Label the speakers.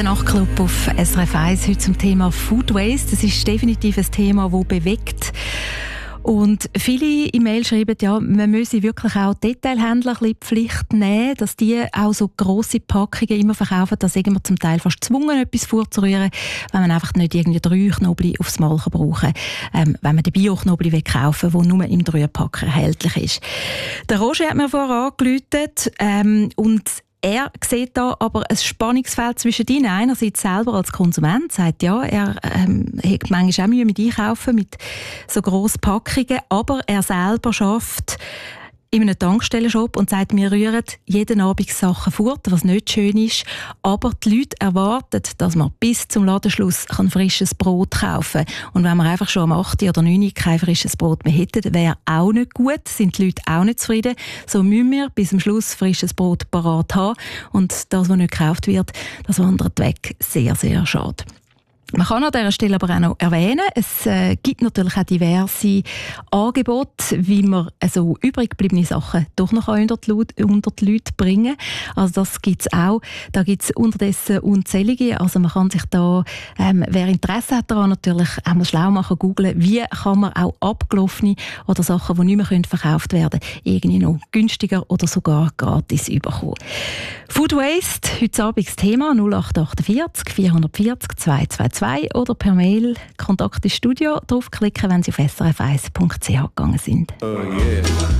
Speaker 1: Der Nachtclub auf SRF 1 heute zum Thema Food Waste. Das ist definitiv ein Thema, das bewegt. Und viele E-Mails schreiben, ja, man müsse wirklich auch Detailhändler ein bisschen die Pflicht nehmen, dass die auch so grosse Packungen immer verkaufen. Da sind wir zum Teil fast gezwungen, etwas vorzurühren, wenn man einfach nicht irgendwie 3 Knobli aufs Mal brauchen kann. Wenn man den Bio-Knobli kaufen will, der nur im 3-Pack erhältlich ist. Der Roger hat mir vorher angerufen und er sieht da aber ein Spannungsfeld zwischen ihnen. Einerseits selber als Konsument sagt, ja, er hat manchmal auch Mühe mit Einkaufen, mit so grossen Packungen, aber er selber schafft in einem Tankstellenshop und sagt, wir rühren jeden Abend Sachen fort, was nicht schön ist. Aber die Leute erwarten, dass man bis zum Ladenschluss frisches Brot kaufen kann. Und wenn wir einfach schon am 8. oder 9. kein frisches Brot mehr hätten, wäre auch nicht gut, sind die Leute auch nicht zufrieden. So müssen wir bis zum Schluss frisches Brot parat haben. Und das, was nicht gekauft wird, das wandert weg. Sehr, sehr schade. Man kann an dieser Stelle aber auch noch erwähnen, es gibt natürlich auch diverse Angebote, wie man also übrig gebliebene Sachen doch noch unter die Leute bringen kann. Also das gibt es auch. Da gibt es unterdessen unzählige. Also man kann sich da, wer Interesse hat daran, natürlich einmal schlau machen, googlen, wie kann man auch abgelaufene oder Sachen, die nicht mehr verkauft werden können, irgendwie noch günstiger oder sogar gratis bekommen. Food Waste, heute Abend das Thema 0848 440 222 oder per Mail Kontakt ins Studio draufklicken, wenn Sie auf srf1.ch gegangen sind.
Speaker 2: Oh yeah.